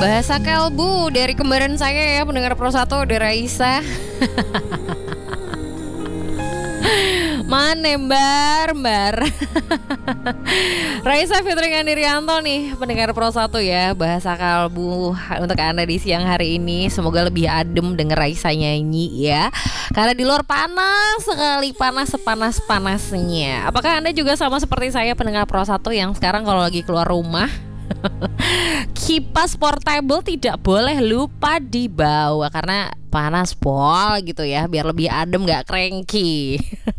Bahasa kalbu dari kembaran saya ya, pendengar Pro 1 ada Raisa. Mana Mbar Raisa featuring Andi Rianto nih, pendengar Pro 1 ya. Bahasa kalbu untuk Anda di siang hari ini. Semoga lebih adem denger Raisa nyanyi ya, karena di luar panas sekali, panas sepanas-panasnya. Apakah Anda juga sama seperti saya, pendengar Pro 1, yang sekarang kalau lagi keluar rumah kipas portable tidak boleh lupa dibawa karena panas pol gitu ya, biar lebih adem, gak cranky.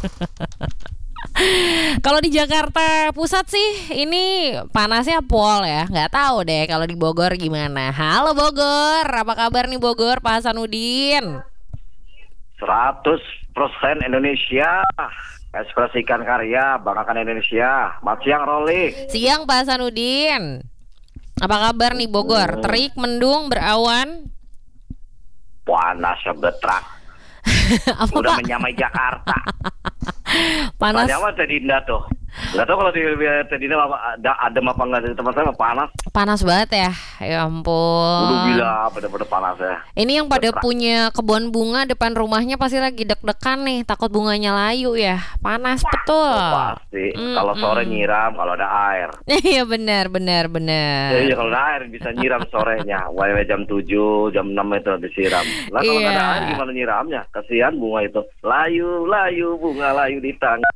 Kalau di Jakarta Pusat sih ini panasnya pol ya, nggak tahu deh kalau di Bogor gimana. Halo Bogor, apa kabar nih Bogor, Pak Hasanuddin? 100% Indonesia, ekspresikan karya, banggakan Indonesia. Selamat siang Roli. Siang Pak Hasanuddin. Apa kabar nih Bogor? Terik, mendung, berawan? Panas sebetrak. Udah menyamai Jakarta. Panas. Panjang Teh Dinda tuh. Nggak tahu kalau di Teh Dinda adem apa nggak, di tempat saya panas. Panas banget ya. Ya ampun. Udah gila, bener-bener panas ya. Ini yang pada punya kebun bunga depan rumahnya pasti lagi deg-degan nih, takut bunganya layu ya. Panas betul. Pasti. Kalau sore nyiram kalau ada air. Iya benar. Iya, kalau ada air bisa nyiram sorenya. Wae jam 7, jam 6 itu disiram. Lah kalau nggak ada air gimana nyiramnya? Kasihan bunga itu. Layu bunga layu di tangan.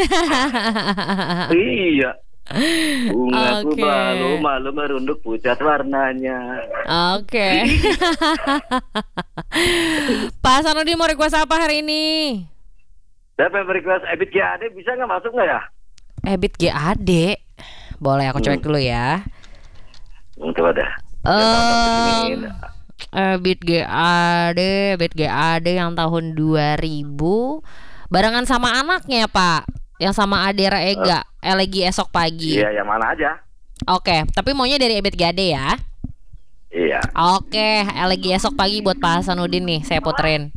Iya. Bungaku malu merunduk pucat warnanya. Oke. Pak Hasanuddin mau request apa hari ini? Saya pengen request Ebit GAD, bisa nggak masuk nggak ya? Ebit GAD, boleh aku cek dulu ya. Coba dah. Ebit GAD yang tahun 2000 barengan sama anaknya Pak, yang sama Adera Ega, Elegi Esok Pagi. Iya, yang mana aja. Oke, tapi maunya dari Ebit GAD ya. Iya. Oke, Elegi Esok Pagi buat Pak Hasanuddin nih, saya puterin.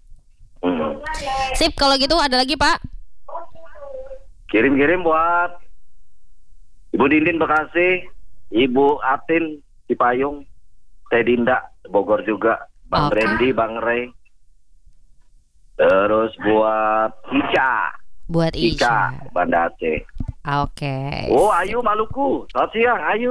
Sip, kalau gitu ada lagi Pak? Kirim buat Ibu Dindin Bekasi, Ibu Atin Cipayung, Teh Dinda Bogor juga, Bang Randy, Bang Ray. Terus buat Ica. Buat Ica, Banda Aceh. Oke. Oh, Ayu Maluku. Selamat siang, Ayu.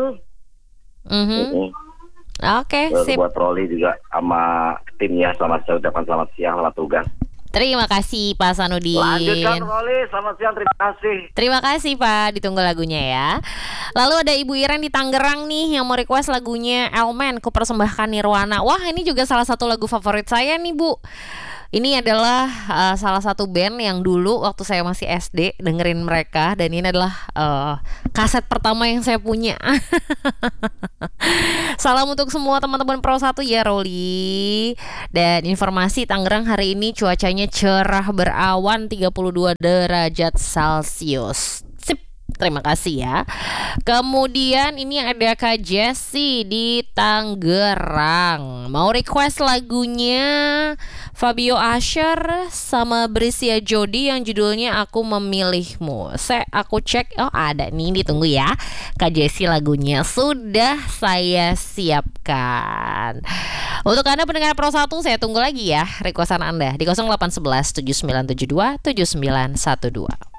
Oke, sip. Buat Roli juga sama timnya, selamat siang, selamat tugas. Terima kasih Pak Hasanuddin. Lanjutkan Roli, selamat siang, terima kasih. Terima kasih Pak, ditunggu lagunya ya. Lalu ada Ibu Iren di Tangerang nih yang mau request lagunya Elmen, Ku Persembahkan Nirwana. Wah, ini juga salah satu lagu favorit saya nih Bu. Ini adalah salah satu band yang dulu waktu saya masih SD dengerin mereka, dan ini adalah kaset pertama yang saya punya. Salam untuk semua teman-teman Pro 1 ya Roli. Dan informasi Tangerang hari ini cuacanya cerah berawan 32 derajat Celcius. Terima kasih ya. Kemudian ini ada Kak Jessie di Tangerang, mau request lagunya Fabio Asher sama Brisia Jody yang judulnya Aku Memilihmu. Aku cek, oh ada nih, ditunggu ya Kak Jessie, lagunya sudah saya siapkan. Untuk Anda pendengar Pro 1, saya tunggu lagi ya requestan Anda di 0811 7972 7912.